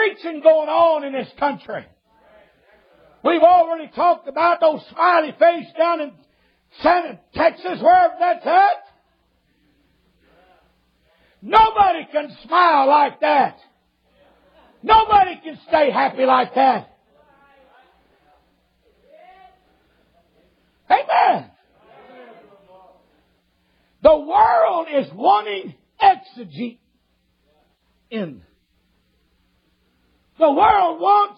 preaching going on in this country. We've already talked about those smiley face down in Santa, Texas, wherever that's at. Nobody can smile like that. Nobody can stay happy like that. Amen. The world is wanting exegete in. The world wants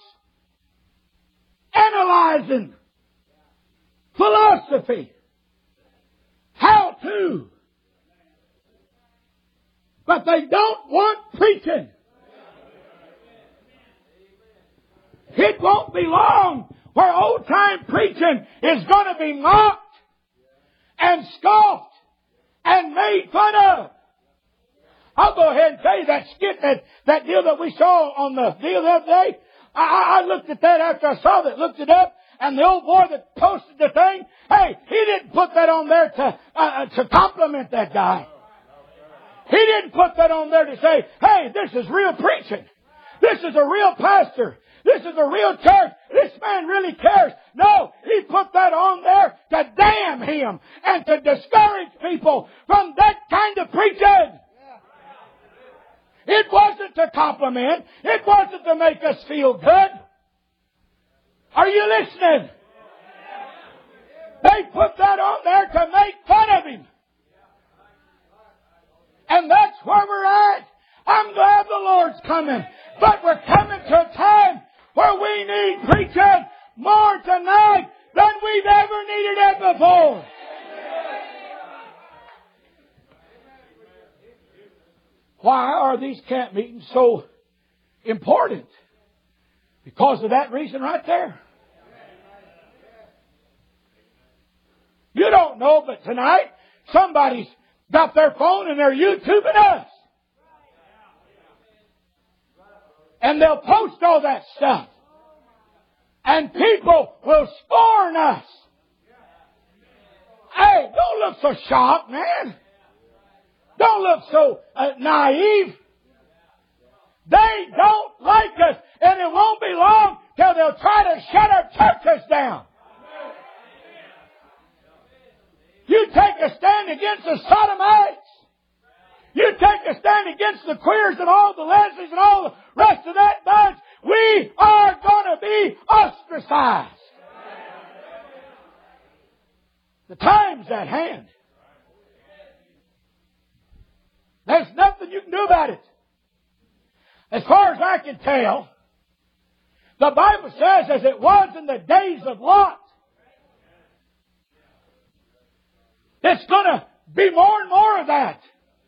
analyzing, philosophy, how to. But they don't want preaching. It won't be long where old-time preaching is going to be mocked and scoffed and made fun of. I'll go ahead and tell you that skit, that deal that we saw on the deal the other day. I looked at that after I saw that, looked it up, and the old boy that posted the thing, hey, he didn't put that on there to compliment that guy. He didn't put that on there to say, hey, this is real preaching. This is a real pastor. This is a real church. This man really cares. No, he put that on there to damn him and to discourage people from that kind of preaching. It wasn't to compliment. It wasn't to make us feel good. Are you listening? They put that on there to make fun of him. And that's where we're at. I'm glad the Lord's coming. But we're coming to a time where we need preaching more tonight than we've ever needed it before. Why are these camp meetings so important? Because of that reason right there. You don't know, but tonight somebody's got their phone and they're YouTubing us. And they'll post all that stuff. And people will scorn us. Hey, don't look so shocked, man. Don't look so naive. They don't like us. And it won't be long till they'll try to shut our churches down. You take a stand against the sodomites. You take a stand against the queers and all the lesbians and all the rest of that bunch. We are going to be ostracized. The time's at hand. There's nothing you can do about it. As far as I can tell, the Bible says, as it was in the days of Lot, it's going to be more and more of that.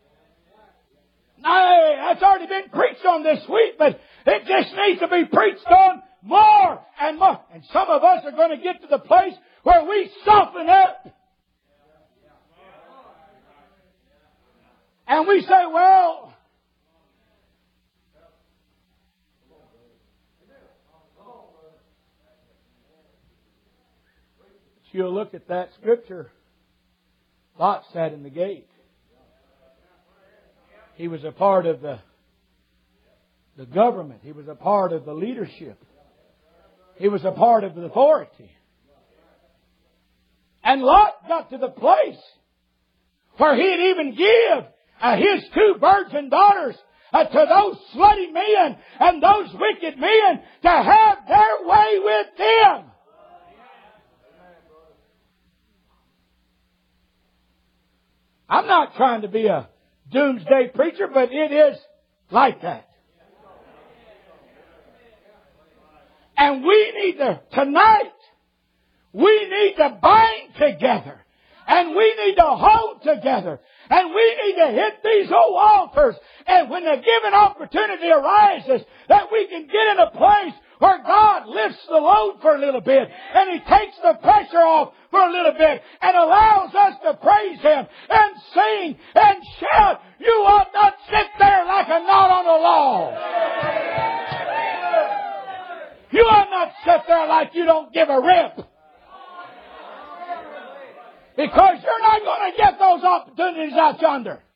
That's already been preached on this week, but it just needs to be preached on more and more. And some of us are going to get to the place where we soften up. And we say, well, you'll look at that scripture. Lot sat in the gate. He was a part of the government. He was a part of the leadership. He was a part of the authority. And Lot got to the place where he'd even give his 2 virgin daughters to those slutty men and those wicked men to have their way with them. I'm not trying to be a doomsday preacher, but it is like that. And we need to, tonight, we need to bind together. And we need to hold together. And we need to hit these old altars. And when the given opportunity arises, that we can get in a place where God lifts the load for a little bit. And He takes the pressure off for a little bit. And allows us to praise Him and sing and shout. You ought not sit there like a knot on a log. You ought not sit there like you don't give a rip. Because you're not going to get those opportunities out yonder.